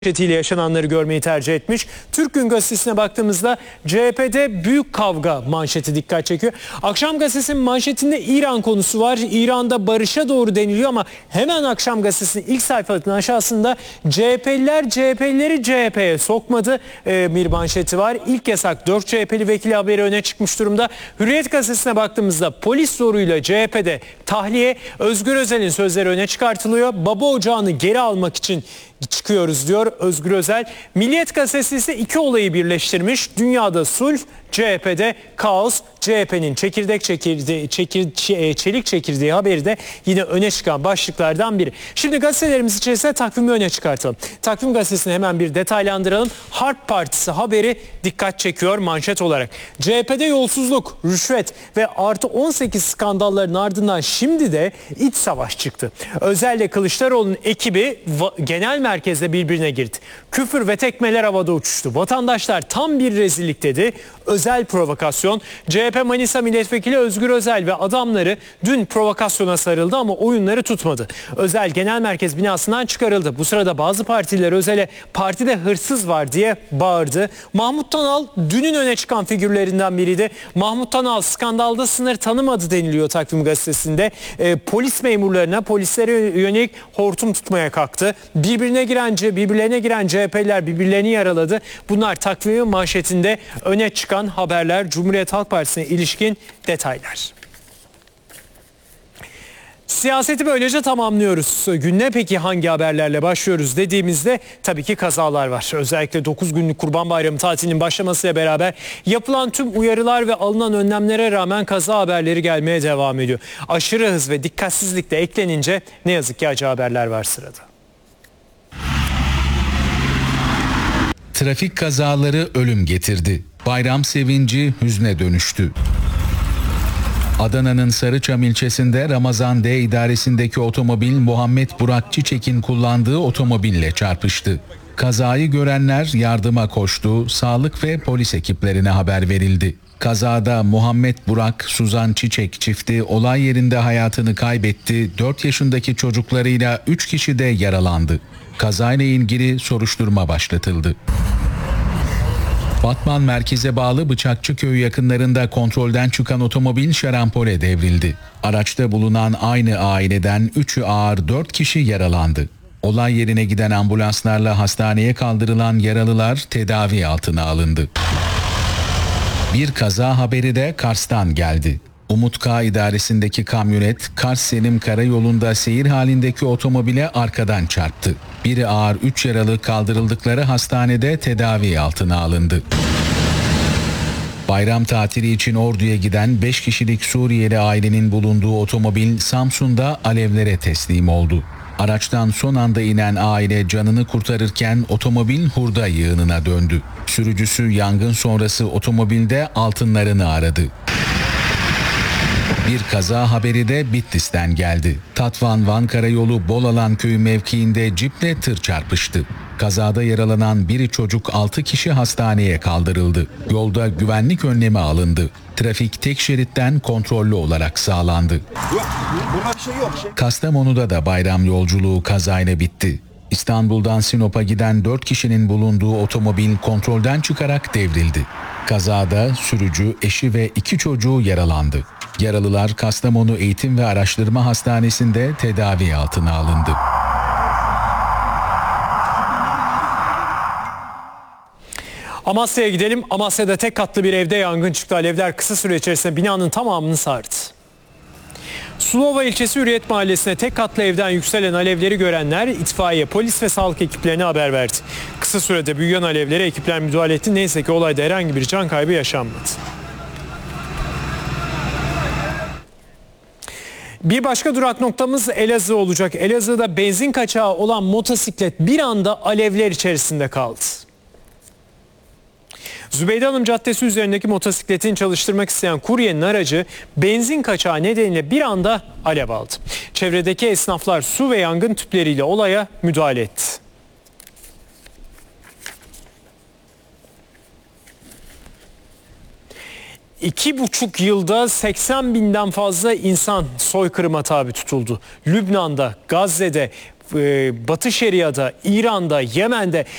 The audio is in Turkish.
Manşetiyle yaşananları görmeyi tercih etmiş. Türk Gün Gazetesi'ne baktığımızda CHP'de büyük kavga manşeti dikkat çekiyor. Akşam Gazetesi'nin manşetinde İran konusu var. İran'da barışa doğru deniliyor ama hemen Akşam Gazetesi'nin ilk sayfasının aşağısında CHP'lileri CHP'ye sokmadı bir manşeti var. İlk yasak 4 CHP'li vekili haberi öne çıkmış durumda. Hürriyet Gazetesi'ne baktığımızda polis zoruyla CHP'de tahliye, Özgür Özel'in sözleri öne çıkartılıyor. Baba ocağını geri almak için çıkıyoruz diyor Özgür Özel. Milliyet Gazetesi ise iki olayı birleştirmiş. Dünyada sulh, CHP'de kaos. CHP'nin çelik çekirdeği haberi de yine öne çıkan başlıklardan biri. Şimdi gazetelerimiz içerisinde takvimi öne çıkartalım. Takvim Gazetesi'ni hemen bir detaylandıralım. Harp Partisi haberi dikkat çekiyor manşet olarak. CHP'de yolsuzluk, rüşvet ve artı 18 skandalların ardından şimdi de iç savaş çıktı. Özellikle Kılıçdaroğlu'nun ekibi genel merkezde birbirine girdi. Küfür ve tekmeler havada uçuştu. Vatandaşlar tam bir rezillik dedi. Özel provokasyon. CHP Manisa Milletvekili Özgür Özel ve adamları dün provokasyona sarıldı ama oyunları tutmadı. Özel genel merkez binasından çıkarıldı. Bu sırada bazı partiler Özel'e partide hırsız var diye bağırdı. Mahmut Tanal dünün öne çıkan figürlerinden biriydi. Mahmut Tanal skandalda sınır tanımadı deniliyor Takvim Gazetesi'nde. Polis memurlarına, polislere yönelik hortum tutmaya kalktı. Birbirlerine giren CHP'liler birbirlerini yaraladı. Bunlar Takvim'in manşetinde öne çıkan haberler. Cumhuriyet Halk Partisi'ne ilişkin detaylar. Siyaseti böylece tamamlıyoruz. Gününe peki hangi haberlerle başlıyoruz dediğimizde tabii ki kazalar var. Özellikle 9 günlük Kurban Bayramı tatilinin başlamasıyla beraber yapılan tüm uyarılar ve alınan önlemlere rağmen kaza haberleri gelmeye devam ediyor. Aşırı hız ve dikkatsizlik de eklenince ne yazık ki acı haberler var sırada. Trafik kazaları ölüm getirdi. Bayram sevinci hüzne dönüştü. Adana'nın Sarıçam ilçesinde Ramazan D idaresindeki otomobil Muhammed Burak Çiçek'in kullandığı otomobille çarpıştı. Kazayı görenler yardıma koştu, sağlık ve polis ekiplerine haber verildi. Kazada Muhammed Burak Suzan Çiçek çifti olay yerinde hayatını kaybetti. 4 yaşındaki çocuklarıyla 3 kişi de yaralandı. Kazayla ilgili soruşturma başlatıldı. Batman merkeze bağlı Bıçakçıköy yakınlarında kontrolden çıkan otomobil şarampole devrildi. Araçta bulunan aynı aileden 3'ü ağır 4 kişi yaralandı. Olay yerine giden ambulanslarla hastaneye kaldırılan yaralılar tedavi altına alındı. Bir kaza haberi de Kars'tan geldi. Umut K idaresindeki kamyonet Kars Selim Karayolu'nda seyir halindeki otomobile arkadan çarptı. Biri ağır 3 yaralı kaldırıldıkları hastanede tedavi altına alındı. Bayram tatili için Ordu'ya giden 5 kişilik Suriyeli ailenin bulunduğu otomobil Samsun'da alevlere teslim oldu. Araçtan son anda inen aile canını kurtarırken otomobil hurda yığınına döndü. Sürücüsü yangın sonrası otomobilde altınlarını aradı. Bir kaza haberi de Bitlis'ten geldi. Tatvan-Van Karayolu Bolalan Köyü mevkiinde ciple tır çarpıştı. Kazada yaralanan biri çocuk 6 kişi hastaneye kaldırıldı. Yolda güvenlik önlemi alındı. Trafik tek şeritten kontrollü olarak sağlandı. Kastamonu'da da bayram yolculuğu kazayla bitti. İstanbul'dan Sinop'a giden 4 kişinin bulunduğu otomobil kontrolden çıkarak devrildi. Kazada sürücü, eşi ve 2 çocuğu yaralandı. Yaralılar Kastamonu Eğitim ve Araştırma Hastanesi'nde tedavi altına alındı. Amasya'ya gidelim. Amasya'da tek katlı bir evde yangın çıktı. Alevler kısa süre içerisinde binanın tamamını sardı. Sulova ilçesi Hürriyet Mahallesi'ne tek katlı evden yükselen alevleri görenler itfaiye, polis ve sağlık ekiplerine haber verdi. Kısa sürede büyüyen alevlere ekipler müdahale etti. Neyse ki olayda herhangi bir can kaybı yaşanmadı. Bir başka durak noktamız Elazığ olacak. Elazığ'da benzin kaçağı olan motosiklet bir anda alevler içerisinde kaldı. Zübeyde Hanım Caddesi üzerindeki motosikletini çalıştırmak isteyen kuryenin aracı benzin kaçağı nedeniyle bir anda alev aldı. Çevredeki esnaflar su ve yangın tüpleriyle olaya müdahale etti. İki buçuk yılda 80 binden fazla insan soykırıma tabi tutuldu. Lübnan'da, Gazze'de Batı Şeria'da, İran'da, Yemen'de